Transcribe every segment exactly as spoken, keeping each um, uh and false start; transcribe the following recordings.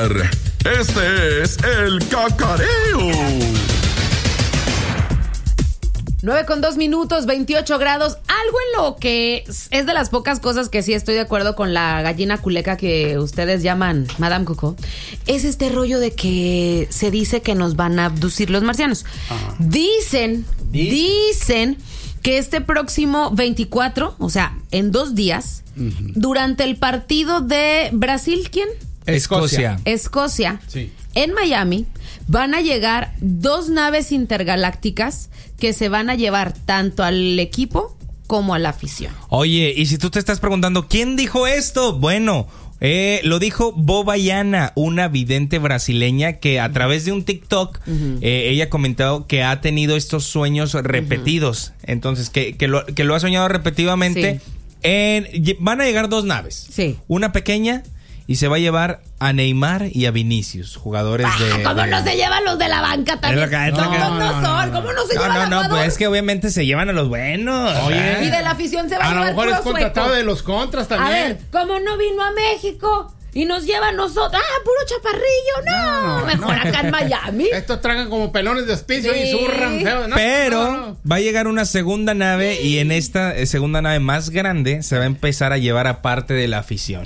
escuchar. Este es el Cacareo. nueve con dos minutos, veintiocho grados. Algo en lo que es de las pocas cosas que sí estoy de acuerdo con la gallina culeca que ustedes llaman Madame Coco, es este rollo de que se dice que nos van a abducir los marcianos. Ajá. Dicen, ¿Sí? dicen que este próximo veinticuatro, o sea, en dos días, uh-huh. durante el partido de Brasil, ¿quién? Escocia. Escocia. Sí. En Miami van a llegar dos naves intergalácticas que se van a llevar tanto al equipo como a la afición. Oye, y si tú te estás preguntando, ¿quién dijo esto? Bueno, eh, lo dijo Bobayana, una vidente brasileña que a través de un TikTok, uh-huh. eh, ella comentó que ha tenido estos sueños repetidos. Uh-huh. Entonces, que, que, lo, que lo ha soñado repetidamente. Sí. En, van a llegar dos naves. Sí. Una pequeña y se va a llevar a Neymar y a Vinicius, jugadores ah, de... ¿Cómo de... no se llevan los de la banca también? Es lo que, no, no, no, no, son. ¿Cómo no se no, llevan no, a no, no, pues es que obviamente se llevan a los buenos. Oye. Y de la afición se va a, a llevar a lo mejor es contratado sueco. De los contras también. A ver, ¿cómo no vino a México? Y nos lleva a nosotros. ¡Ah, puro chaparrillo! No, no mejor no. Acá en Miami. Estos tragan como pelones de hospicio sí. y zurran feo. No, Pero no, no. va a llegar una segunda nave y en esta segunda nave más grande se va a empezar a llevar a parte de la afición.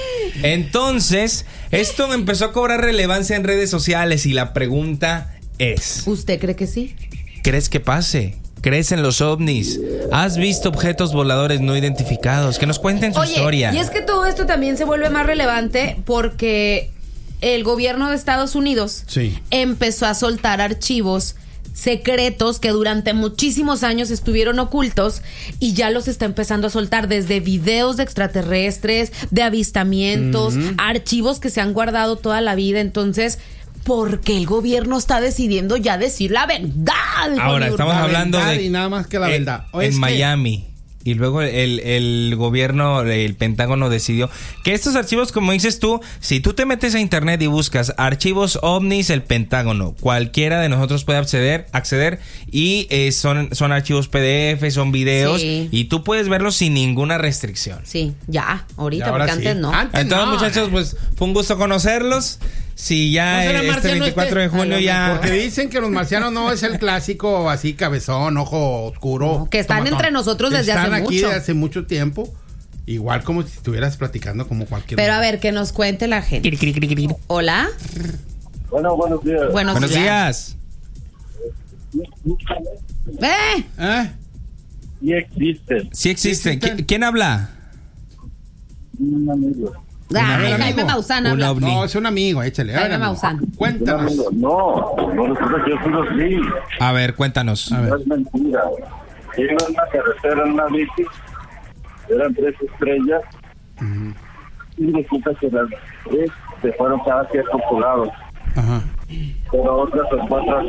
Entonces, esto empezó a cobrar relevancia en redes sociales y la pregunta es... ¿Usted cree que sí? ¿Crees que pase? ¿Crees en los ovnis? ¿Has visto objetos voladores no identificados? Que nos cuenten su Oye, historia. Y es que todo esto también se vuelve más relevante porque el gobierno de Estados Unidos sí. empezó a soltar archivos secretos que durante muchísimos años estuvieron ocultos y ya los está empezando a soltar, desde videos de extraterrestres, de avistamientos, uh-huh. archivos que se han guardado toda la vida. Entonces, porque el gobierno está decidiendo ya decir la verdad. Ahora estamos la hablando de y nada más que la en, verdad. En es Miami. Que... Y luego el, el gobierno, el Pentágono decidió que estos archivos, como dices tú, si tú te metes a internet y buscas archivos ovnis, el Pentágono, cualquiera de nosotros puede acceder, acceder y eh, son, son archivos P D F, son videos sí. y tú puedes verlos sin ninguna restricción. Sí, ya, ahorita, porque sí. antes no. Antes Entonces, no. muchachos, pues fue un gusto conocerlos. Si ya no este veinticuatro este, de junio ay, ya... Porque dicen que los marcianos no es el clásico así cabezón, ojo oscuro. No, que están tomatón. Entre nosotros desde hace mucho. Están aquí desde hace mucho tiempo. Igual como si estuvieras platicando como cualquier... Pero a ver, que nos cuente la gente. Hola. Bueno, buenos días. Buenos, buenos días. días. ¿Eh? ¿Eh? Sí existen. Sí existen. ¿Qui- ¿Quién habla? Un amigo. Ah, Jaime Maussan habla. No, es un amigo, échale. Jaime Maussan. Cuéntanos. No, no resulta que yo soy así. A ver, cuéntanos. A ver. No es mentira. Iba en una carretera en una bici, eran tres estrellas, uh-huh. y resulta que las tres se fueron cada cierto lado. Ajá. Pero otras otras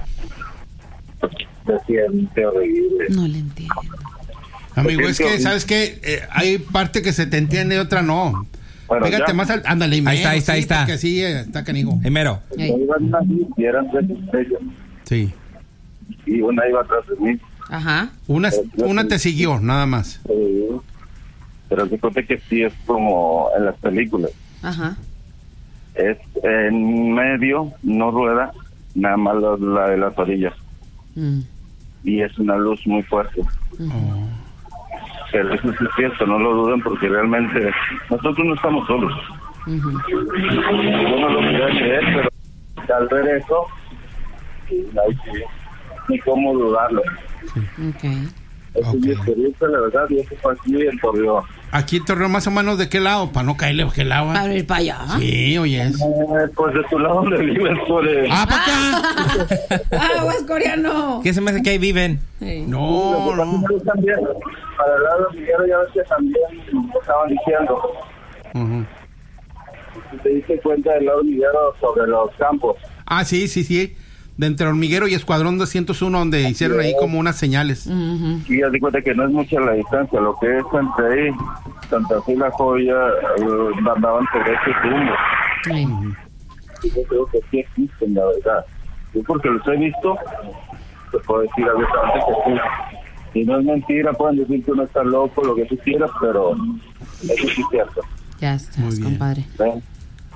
decían horrible. No le entiendo. Amigo, es que, ¿sabes qué? Eh, hay parte que se te entiende y otra no. Bueno, Pégate ya. más al... Ándale, ahí está, ahí está, sí, ahí está. Porque así eh, está canijo. Primero. Iban una bici y eran tres estrellas. Sí. Y una iba atrás de mí. Ajá. Una, una te siguió, nada más. Sí. Pero se cuenta que sí es como en las películas. Ajá. Es en medio, no rueda, nada más la, la de las orillas. Mm. Y es una luz muy fuerte. Oh. Pero eso sí es cierto, no lo duden porque realmente nosotros no estamos solos. Uh-huh. Yo no lo quería creer, pero al ver eso, ay, sí, ni cómo dudarlo. Sí. Okay. Esa Okay. es mi experiencia, la verdad, y eso fue aquí en Torreón. Aquí en Torreón, más o menos, ¿de qué lado? Para no caerle, ¿de qué lado? Para ir para allá. Sí, oye. Eh, pues de tu lado donde vives, por el... ¡Ah, para acá! ¡Ah, es coreano! ¿Qué se me hace que ahí viven? Sí. No, no. También, para el lado de Miguel, ya ves que también lo estaban diciendo. Uh-huh. Si te diste cuenta del lado Miguel sobre los campos. Ah, sí, sí, sí. De entre Hormiguero y Escuadrón doscientos uno, donde hicieron ahí como unas señales. Uh-huh. Y ya di cuenta que no es mucha la distancia, lo que es entre ahí, Santa Fe y La Joya, eh, andaban sobre ese rumbo. Sí. Uh-huh. Y yo creo que sí existen, la verdad. Yo porque los he visto, te puedo decir abiertamente que sí. Si no es mentira, pueden decir que uno está loco, lo que tú quieras, pero eso sí es cierto. Ya estás, Muy bien. compadre. ¿Ven?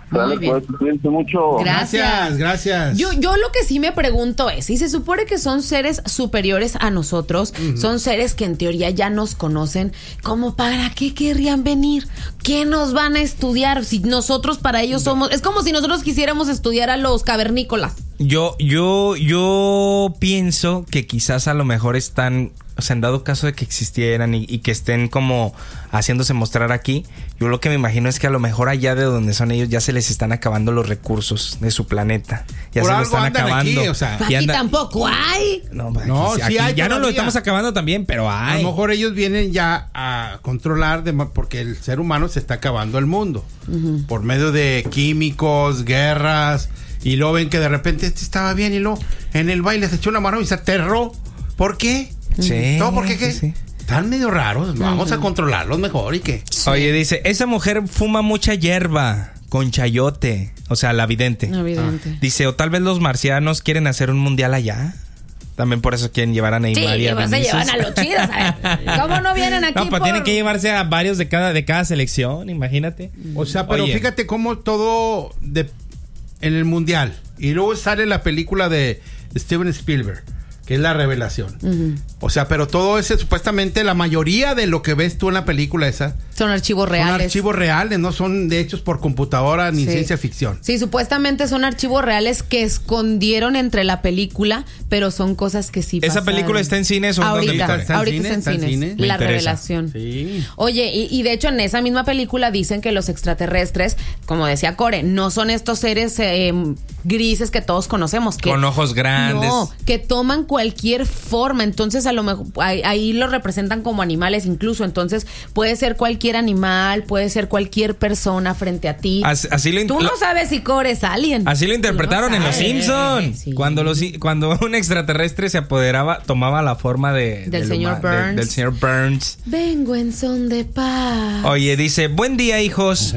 Muy bien. Pues, cuídense mucho. Gracias. Gracias, gracias. Yo, yo lo que sí me pregunto es, si se supone que son seres superiores a nosotros, uh-huh. son seres que en teoría ya nos conocen, ¿cómo para qué querrían venir? ¿Qué nos van a estudiar? Si nosotros para ellos somos... Es como si nosotros quisiéramos estudiar a los cavernícolas. Yo, yo, yo pienso que quizás a lo mejor están... O sea, en dado caso de que existieran y, y que estén como haciéndose mostrar aquí, yo lo que me imagino es que a lo mejor allá de donde son ellos ya se les están acabando los recursos de su planeta. Ya Por se lo algo están andan acabando. aquí, o sea. Aquí anda- tampoco hay. No, No, aquí- sí aquí hay ya no lo todavía. estamos acabando también, pero A hay. lo mejor ellos vienen ya a controlar de ma- porque el ser humano se está acabando el mundo uh-huh. por medio de químicos, guerras, y luego ven que de repente este estaba bien y luego en el baile se echó una mano y se aterró. ¿Por qué? Sí. No, porque qué? Sí. Están medio raros, vamos a controlarlos mejor y qué. Oye, dice, esa mujer fuma mucha hierba con chayote, o sea, la vidente. Evidente. Ah. Dice, o tal vez los marcianos quieren hacer un mundial allá. También por eso quieren llevar a Neymar Sí, y a pues se Vinicius. llevan a los chidos. A ver, ¿cómo no vienen aquí? No, pues por... tienen que llevarse a varios de cada, de cada selección, imagínate. O sea, pero Oye. fíjate cómo todo de, en el mundial. Y luego sale la película de Steven Spielberg, que es La Revelación. Uh-huh. O sea, pero todo ese, supuestamente, la mayoría de lo que ves tú en la película esa... Son archivos reales. Son archivos reales, no son de hechos por computadora ni Sí. ciencia ficción. Sí, supuestamente son archivos reales que escondieron entre la película, pero son cosas que sí ¿Esa pasaron. película está en cines o en dónde ahorita, está? ¿Está en ahorita cine? está en ¿Está en cines. cine? Me La interesa. Revelación. Sí. Oye, y, y de hecho en esa misma película dicen que los extraterrestres, como decía Core, no son estos seres eh, grises que todos conocemos. Que, Con ojos grandes. No, que toman cualquier forma. Entonces a lo mejor ahí, ahí lo representan como animales incluso. Entonces puede ser cualquier animal, puede ser cualquier persona frente a ti. Así, así lo, Tú lo- no sabes si Core es alien. así lo interpretaron Tú no en Los sabes. Simpsons. Sí. Cuando, los, cuando un extraterrestre se apoderaba, tomaba la forma de, Del señor huma- de- Burns. del señor Burns. Vengo en son de paz. Oye, dice, buen día, hijos.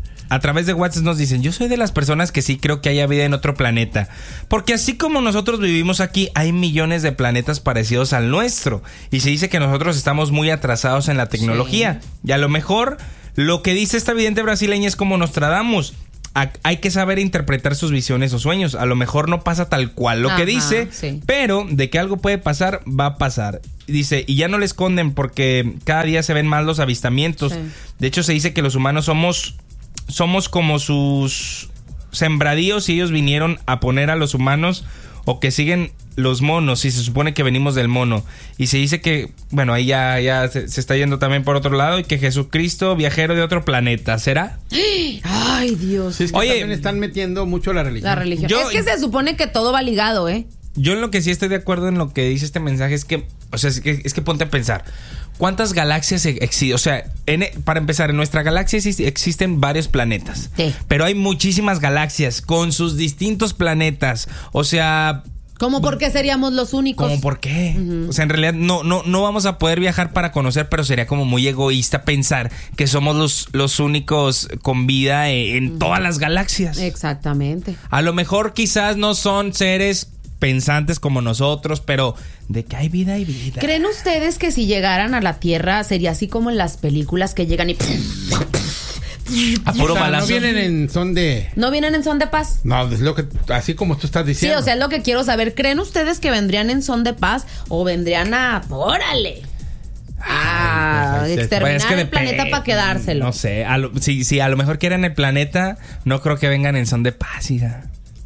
A través de WhatsApp nos dicen, yo soy de las personas que sí creo que haya vida en otro planeta. Porque así como nosotros vivimos aquí, hay millones de planetas parecidos al nuestro. Y se dice que nosotros estamos muy atrasados en la tecnología. Sí. Y a lo mejor lo que dice esta vidente brasileña es como Nostradamus. A- hay que saber interpretar sus visiones o sueños. A lo mejor no pasa tal cual lo Ajá, que dice, sí. pero de que algo puede pasar, va a pasar. Dice, y ya no le esconden porque cada día se ven más los avistamientos. Sí. De hecho, se dice que los humanos somos... somos como sus sembradíos y ellos vinieron a poner a los humanos o que siguen los monos y se supone que venimos del mono. Y se dice que, bueno, ahí ya, ya se, se está yendo también por otro lado y que Jesucristo viajero de otro planeta. ¿Será? Ay, Dios. Sí, es que Oye, también están metiendo mucho la religión. La religión. Yo- es que se supone que todo va ligado, ¿eh? Yo en lo que sí estoy de acuerdo en lo que dice este mensaje es que, o sea, es que, es que ponte a pensar. ¿Cuántas galaxias existen? O sea, en, para empezar, en nuestra galaxia existe- existen varios planetas. Sí. Pero hay muchísimas galaxias con sus distintos planetas. O sea... ¿Cómo por qué seríamos los únicos? ¿Cómo por qué? Uh-huh. O sea, en realidad no, no, no vamos a poder viajar para conocer, pero sería como muy egoísta pensar que somos los, los únicos con vida en, en uh-huh. todas las galaxias. Exactamente. A lo mejor quizás no son seres pensantes como nosotros, pero de que hay vida, hay vida. ¿Creen ustedes que si llegaran a la Tierra sería así como en las películas que llegan y... A puro O sea, balazo. no vienen en son de... ¿No vienen en son de paz? No, es lo que, así como tú estás Sí, diciendo. o sea, es lo que quiero saber. ¿Creen ustedes que vendrían en son de paz o vendrían a... ¡Órale! A Ay, pues, exterminar Pues es que el dep- planeta para quedárselo. No sé, a lo, si, si a lo mejor quieren el planeta, no creo que vengan en son de paz, hija.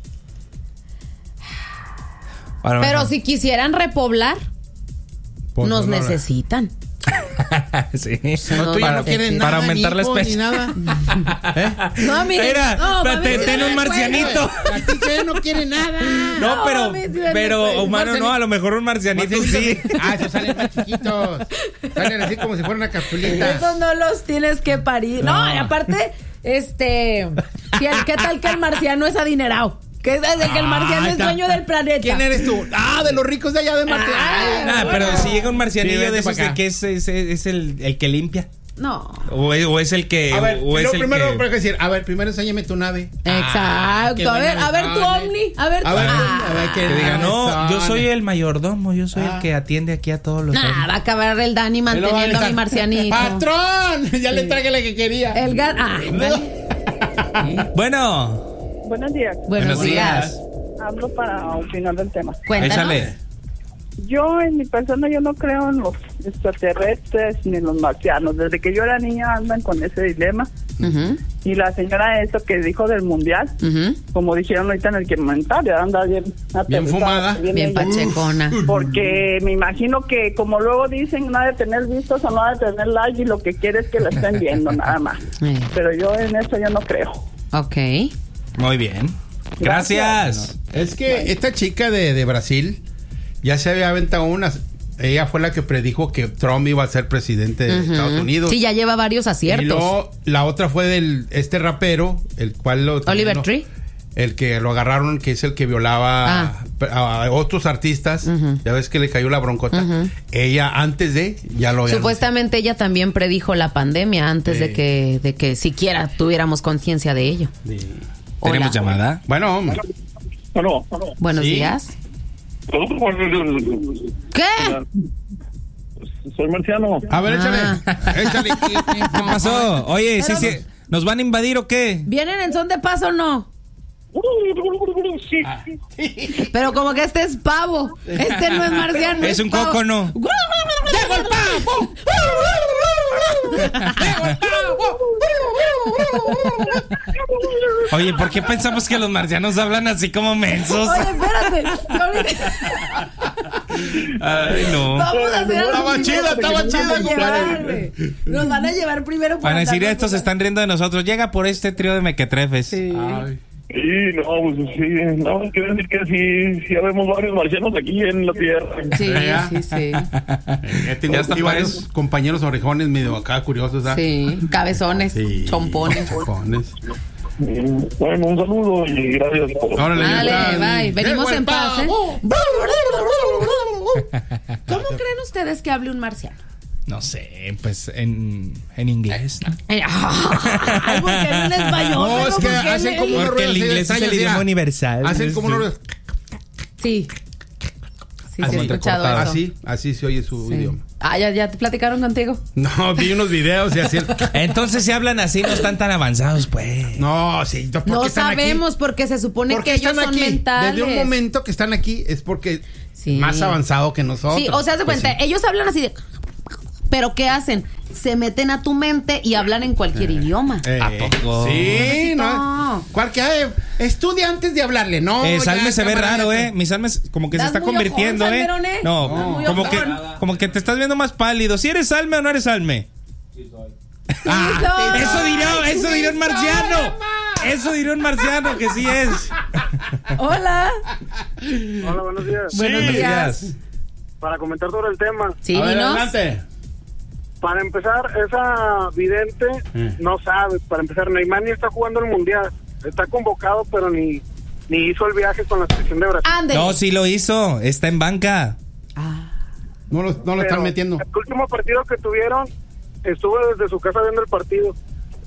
A lo Pero mejor. si quisieran repoblar, Pues, nos no, no, necesitan. Sí. No, tú ya Para- no quieres para nada, aumentar ni la hijos, especie. ni nada. ¿Eh? No, mire, Mira, no, pero mami, te- sí ten me un cuelgo. marcianito. A ti que no quiere nada. No, No, pero, mami, sí me pero recuerdo. humano no, a lo mejor un marcianito sí. Ah, esos salen más chiquitos. Salen así como si fuera una capsulita. Esos no los tienes que parir. No, y aparte, este... si el- ¿qué tal que el marciano es adinerado? ¿Qué tal que el marciano Ah, es dueño del planeta? ¿Quién eres tú? Ah, de los ricos de allá de Marte. Ah, Nah, pero si llega un marcianillo Sí, vente de esos pa' acá. de que es, es, es el, el que limpia. No. O es, o es el que. A ver, o es lo el primero que... tengo que decir, a ver, primero enséñame tu nave. Exacto. qué a ver, buena a ver tu nave. Omni. A ver tu... A ver, Ah. a ver qué Que diga, no, naves yo son. soy el mayordomo, yo soy Ah. el que atiende aquí a todos los. Nah, va a acabar el Dani Y luego va manteniendo a estar, mi marcianito. ¡Patrón! Ya le traje la que quería. El gas... Ah, Dani. Bueno. Buenos días. Buenos, Buenos días. días. Hablo para opinar del tema. Cuéntanos. Échale. Yo, en mi persona, yo no creo en los extraterrestres ni en los marcianos. Desde que yo era niña andan con ese dilema. Ujú, Y la señora eso que dijo del mundial, ujú. como dijeron ahorita en el comentario, anda bien aterrizada, fumada. bien Bien ella. pachecona. Porque me imagino que, como luego dicen, no ha de tener vistos o no ha de tener like y lo que quiere es que la estén viendo, nada más. Eh, Pero yo en eso yo no creo. ok. Muy bien. Gracias. Es que esta chica de, de Brasil ya se había aventado unas. Ella fue la que predijo que Trump iba a ser presidente de Ujú. Estados Unidos. Sí, ya lleva varios Y aciertos. luego la otra fue del este rapero, el cual lo Oliver no, Tree. el que lo agarraron, que es el que violaba Ah. a, a otros artistas. Ujú. Ya ves que le cayó la broncota. Ujú. Ella antes de ya lo había Supuestamente ella también predijo la pandemia antes Sí. de que de que siquiera tuviéramos conciencia de ello. anunciado. Sí. Hola. ¿Tenemos llamada? Bueno, Bueno, Buenos Sí. días. ¿Qué? soy marciano. a ver, échale. Ah. Échale. ¿Qué pasó? Oye, sí, sí. ¿Nos van a invadir o qué? ¿Vienen en son de paso o no? Sí. Pero como que este es pavo. Este no es marciano. Es un pavo. coco, ¿no? ¡Llegó el pavo! Oye, ¿por qué pensamos que los marcianos hablan así como mensos? Oye, espérate. Yo ahorita- Ay, no. Vamos a hacer algo Estaba primero chida, porque estaba nos chida, van a llevar, compadre. güey. Nos van a llevar primero por Van a decir, andarnos estos se por- están riendo de nosotros. Llega por este trío de mequetrefes. Sí. Ay. Sí, no, pues sí, no, quiero decir que sí, sí habemos varios marcianos aquí en la Tierra. Sí, ¿Ya? sí, sí. Eh, tengo Ya está y varios pues. compañeros orejones medio acá curiosos. ¿ah? Sí, cabezones, Sí. chompones. Chompones. Bueno, un saludo y gracias por... Órale, Dale, ya está. bye. Venimos Llegó el en paz, ¿eh? pavo. ¿Cómo creen ustedes que hable un marciano? No sé, pues en, en inglés, ¿no? Eh, Ay, porque en un español. No, pero es que ¿por qué hacen en- como unos Porque el ruidos así inglés es extraños, el idioma mira. universal. Hacen como unos. Sí. Sí, sí, Así, he escuchado eso. así, así se oye su Sí. idioma. Ah, ¿ya, ya te platicaron contigo? No, vi unos videos y así. Entonces, si hablan así, no están tan avanzados, pues. No, sí. ¿por qué No están aquí? sabemos porque se supone ¿Por qué que ellos están son aquí? mentales. Desde un momento que están aquí es porque Sí. más avanzado que nosotros. Sí, o sea, haz de Pues cuenta, sí. ellos hablan así de... Pero ¿qué hacen? Se meten a tu mente y hablan en cualquier idioma. Eh, ¿A poco? Sí, No. no. Cualquier estudia antes de hablarle, no. Eh, ya, Salme se ve cámara, raro, ya. ¿eh? Mi Salme es como que se Das está muy convirtiendo, ojón, ¿eh? Salmerón, ¿eh? No, Das muy como que, ojón. como que te estás viendo más pálido. ¿Si eres Salme o no eres Salme? Ah, Sí, eso soy. diría, eso diría un marciano. Eso diría un marciano que sí es. Hola. Hola, buenos días. Buenos Sí. días. Para comentar sobre el tema, Sí, A ver, dinos. adelante. para empezar, esa vidente Mm. no sabe. Para empezar, Neymar ni está jugando el Mundial. Está convocado, pero ni, ni hizo el viaje con la selección de Brasil. Ande. No, sí lo hizo. Está en banca. Ah. No lo, no lo están Pero metiendo. El último partido que tuvieron, estuvo desde su casa viendo el partido.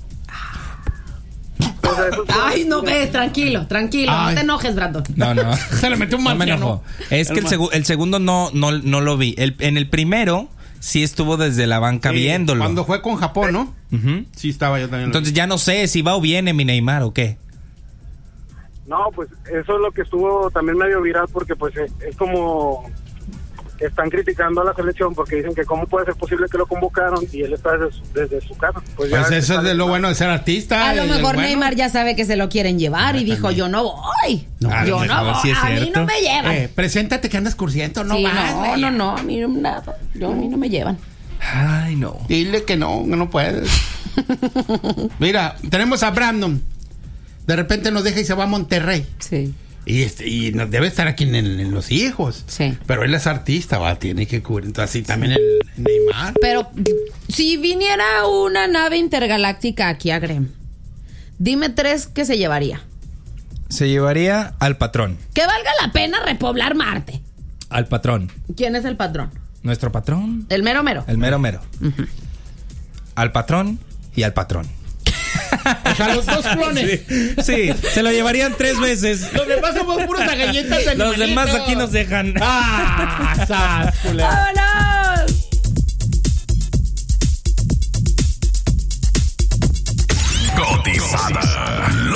O sea, eso es- Ay, no, ve, tranquilo, tranquilo. Ay. No te enojes, Brandon. No, no. Se le metió un No me marciano. enojo. Es que el, segu- el segundo no, no, no lo vi. El- en el primero sí estuvo desde la banca Sí, viéndolo. Cuando fue con Japón, ¿no? Ujú. Sí, estaba yo también. Entonces ya no sé si va o viene mi Neymar o qué. No, pues eso es lo que estuvo también medio viral porque pues eh, es como están criticando a la selección porque dicen que cómo puede ser posible que lo convocaron y él está desde su, desde su casa. Pues, ya Pues eso es de lo está- bueno de ser artista. A lo y del mejor bueno. Neymar ya sabe que se lo quieren llevar y Ah, dijo, también. yo no voy. No, a yo lo no mejor voy. sí es a mí cierto. no me llevan. Eh, preséntate que andas cursiento, no Sí, vas, no, güey. no, no, a mí no, nada. Yo, a mí no me llevan. Ay, no. Dile que no, que no puedes. Mira, tenemos a Brandon. De repente nos deja y se va a Monterrey. Sí. Y, este, y nos debe estar aquí en, el- en Los Hijos. Sí. Pero él es artista, va, tiene que cubrir. Entonces, así también el Neymar. Pero si viniera una nave intergaláctica aquí a Grem, dime tres que se llevaría. Se llevaría al patrón. Que valga la pena repoblar Marte. Al patrón. ¿Quién es el patrón? Nuestro patrón. El mero mero. El mero mero. Al patrón y al patrón. O sea, los dos clones. Sí, sí, se lo llevarían tres veces. Los demás somos puros galletas de Los animalito. demás aquí nos dejan. ¡Ah! ¡Sas, culero! ¡Vámonos! Cotizada.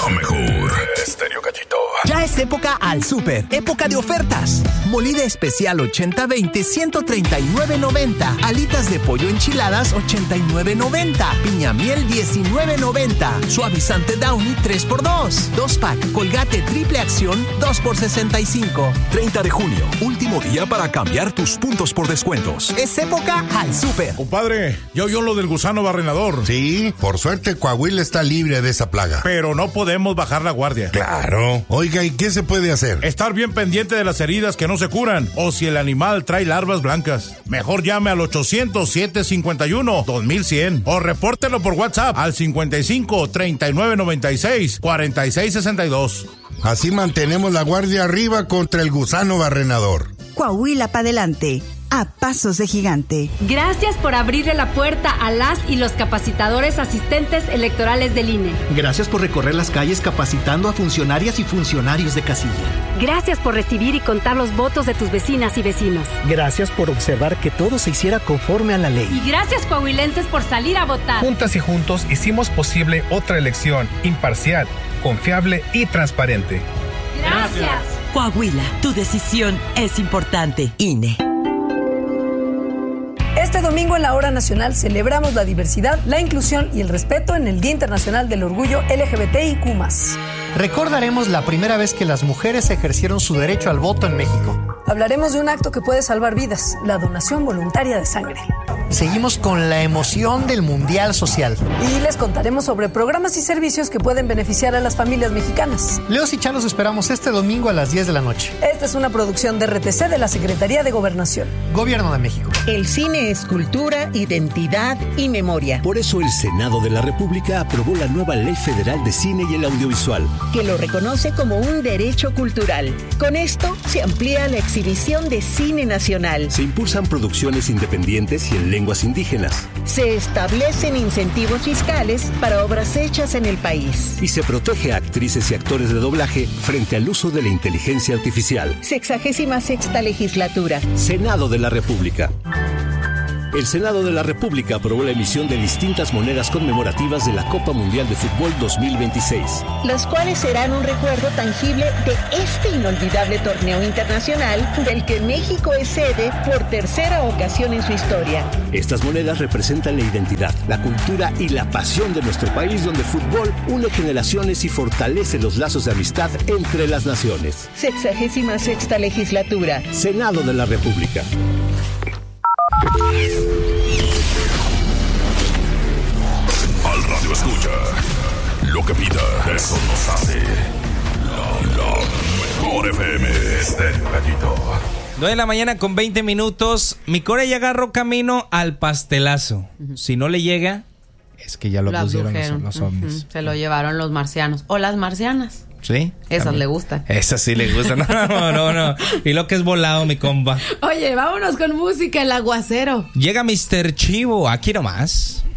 Estéreo Gallito. Ya es época al súper, época de ofertas. Molida especial ochenta veinte, ciento treinta y nueve noventa. Alitas de pollo enchiladas ochenta y nueve noventa. Piña miel diecinueve noventa. Suavizante Downy tres por dos. Dos pack Colgate triple acción dos por sesenta y cinco. treinta de junio, último día para cambiar tus puntos por descuentos. Es época al súper. Compadre, ¿ya oyó lo del gusano barrenador? Sí, por suerte Coahuila está libre de esa plaga. Pero no podemos bajar la guardia. Claro. Oiga, ¿y qué se puede hacer? Estar bien pendiente de las heridas que no se curan o si el animal trae larvas blancas. Mejor llame al ochocientos, siete cincuenta y uno, dos mil cien o repórtelo por WhatsApp al cincuenta y cinco, treinta y nueve noventa y seis, cuarenta y seis sesenta y dos. Así mantenemos la guardia arriba contra el gusano barrenador. Coahuila para adelante, a pasos de gigante. Gracias por abrirle la puerta a las y los capacitadores asistentes electorales del I N E. Gracias por recorrer las calles capacitando a funcionarias y funcionarios de casilla. Gracias por recibir y contar los votos de tus vecinas y vecinos. Gracias por observar que todo se hiciera conforme a la ley. Y gracias, coahuilenses, por salir a votar. Juntas y juntos hicimos posible otra elección imparcial, confiable y transparente. Gracias. Coahuila, tu decisión es importante. I N E. Este domingo en la Hora Nacional celebramos la diversidad, la inclusión y el respeto en el Día Internacional del Orgullo L G B T I Q más. Recordaremos la primera vez que las mujeres ejercieron su derecho al voto en México. Hablaremos de un acto que puede salvar vidas, la donación voluntaria de sangre. Seguimos con la emoción del Mundial Social. Y les contaremos sobre programas y servicios que pueden beneficiar a las familias mexicanas. Leos y Chá los esperamos este domingo a las diez de la noche. Esta es una producción de R T C de la Secretaría de Gobernación. Gobierno de México. El cine es cultura, identidad y memoria. Por eso el Senado de la República aprobó la nueva Ley Federal de Cine y el Audiovisual, que lo reconoce como un derecho cultural. Con esto se amplía la exhibición de cine nacional. Se impulsan producciones independientes y en lenguas indígenas. Se establecen incentivos fiscales para obras hechas en el país. Y se protege a actrices y actores de doblaje frente al uso de la inteligencia artificial. Sexagésima sexta legislatura. Senado de la República. El Senado de la República aprobó la emisión de distintas monedas conmemorativas de la Copa Mundial de Fútbol dos mil veintiséis. Las cuales serán un recuerdo tangible de este inolvidable torneo internacional del que México es sede por tercera ocasión en su historia. Estas monedas representan la identidad, la cultura y la pasión de nuestro país, donde el fútbol une generaciones y fortalece los lazos de amistad entre las naciones. Sexagésima sexta legislatura. Senado de la República. Al radio escucha lo que pida, eso nos hace la, la mejor F M. Estéreo Gallito. nueve de la mañana con veinte minutos. Mi core ya agarró camino al pastelazo. Uh-huh. Si no le llega, es que ya lo, lo pusieron los, los ovnis. Uh-huh. Se lo llevaron los marcianos o las marcianas. Sí. Esas también le gustan. Esas sí le gustan. No, no, no. Y lo que es volado, mi compa. Oye, vámonos con música, el aguacero. Llega mister Chivo, aquí nomás.